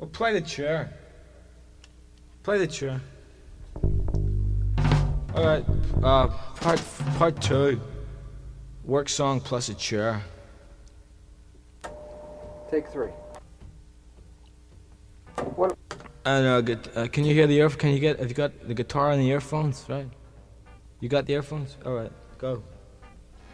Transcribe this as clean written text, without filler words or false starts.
Well, play the chair. Play the chair. Alright, part two. Work song plus a chair. Take 3. What? And can you hear the have you got the guitar and the earphones, right? You got the earphones? Alright, go.